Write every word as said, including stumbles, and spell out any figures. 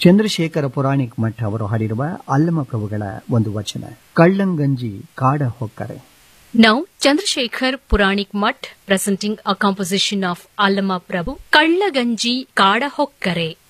ಚಂದ್ರಶೇಖರ ಪುರಾಣಿಕ್ ಮಠ ಅವರು ಹಾಡಿರುವ ಅಲ್ಲಮ ಪ್ರಭುಗಳ ಒಂದು ವಚನ, ಕಳ್ಳಂಗಂಜಿ ಕಾಡ ಹೊಕ್ಕರೆ. Now, Chandrasekhar Puranik Mutt presenting a composition of Allama Prabhu, Kallaganji Kada Hokkare.